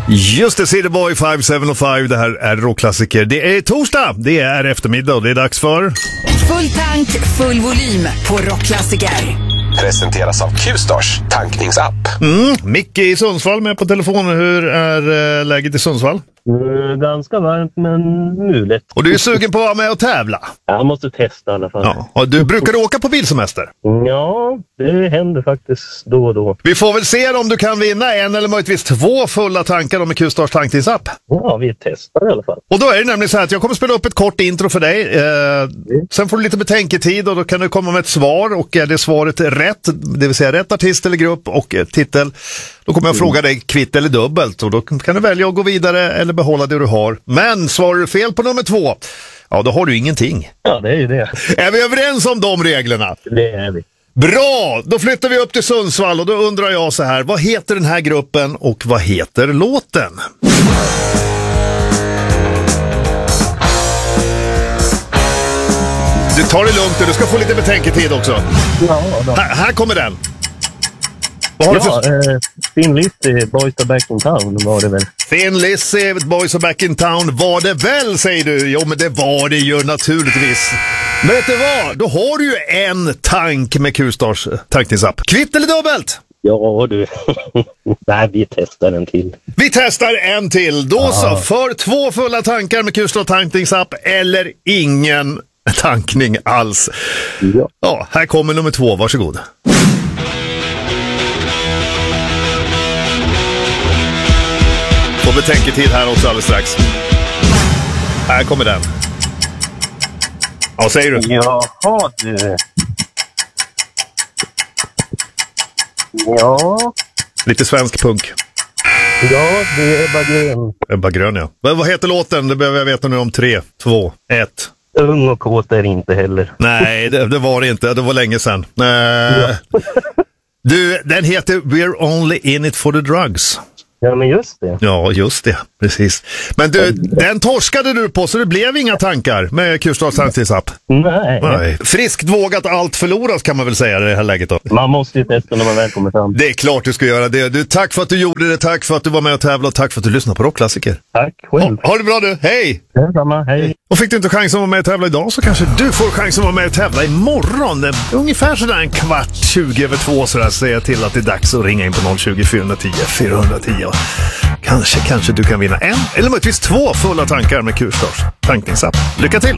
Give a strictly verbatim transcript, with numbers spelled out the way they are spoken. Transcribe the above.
Just det, City Boy fem sju fem. Det här är rockklassiker. Det är torsdag, det är eftermiddag och det är dags för Full tank, full volym på rockklassiker. Presenteras av Q-Stars tankningsapp. mm, Micke i Sundsvall med på telefonen. Hur är äh, läget i Sundsvall? Mm, ganska varmt men muligt. Och du är sugen på att vara med och tävla? Jag måste testa i alla fall. Ja. Och du brukar åka på bilsemester? Ja, det händer faktiskt då och då. Vi får väl se om du kan vinna en eller möjligtvis två fulla tankar med Q-Stars tankningsapp. Ja, vi testar i alla fall. Och då är det nämligen så här att jag kommer spela upp ett kort intro för dig. Eh, mm. Sen får du lite betänketid och då kan du komma med ett svar. Och är det svaret rätt, det vill säga rätt artist eller grupp och eh, titel, då kommer jag mm. fråga dig kvitt eller dubbelt. Och då kan du välja att gå vidare eller behålla det du har. Men svarar du fel på nummer två, ja då har du ingenting. Ja, det är ju det. Är vi överens om de reglerna? Det är vi. Bra, då flyttar vi upp till Sundsvall och då undrar jag så här, vad heter den här gruppen och vad heter låten? Du tar det lugnt och du ska få lite betänketid också. Ja, då. Här, här kommer den. Vad har ja, du för... eh, Thin Lizzy, Boys Are Back in Town var det väl. Thin Lizzy, Boys Are Back in Town var det väl, säger du? Jo, men det var det ju naturligtvis. Men vet du vad? Då har du ju en tank med Q-Stars tankningsapp. Kvitt eller dubbelt? Ja, du. Nej, vi testar en till. Vi testar en till. Då ja. så, för två fulla tankar med Q-Stars tankningsapp eller ingen tankning alls. Ja. Ja, här kommer nummer två. Varsågod. Får betänketid här också alldeles strax. Här kommer den. Ja, vad säger du? Jaha, du. Ja. Lite svensk punk. Ja, det är Ebba Grön. Ebba Grön, ja. Vad, vad heter låten? Det behöver jag veta nu om tre, två, ett. Ung och kåt är inte heller. Nej, det, det var det inte. Det var länge sedan. Eh, ja. Du, den heter We're Only In It For The Drugs. Ja, men just det. Ja, just det. Precis. Men du, den torskade du på så det blev inga tankar med Q-Stars tankningsapp. Nej. Nej. Friskt vågat, allt förloras kan man väl säga i det här läget då. Man måste ju testa när man väl kommer fram. Det är klart du ska göra det. Du, tack för att du gjorde det. Tack för att du var med och tävlade. Och tack för att du lyssnade på rockklassiker. Tack själv. Ha, ha det bra du. Hej! Detsamma, hej. Och fick du inte chansen att vara med och tävla idag så kanske du får chansen att vara med och tävla imorgon. Ungefär sådär en kvart, tjugo över två sådär säger jag till att det är dags att ringa in på noll tjugo, fyra tio, fyra tio. Kanske, kanske du kan vinna en eller möjligtvis två fulla tankar med Q-Stars tankningsapp. Lycka till!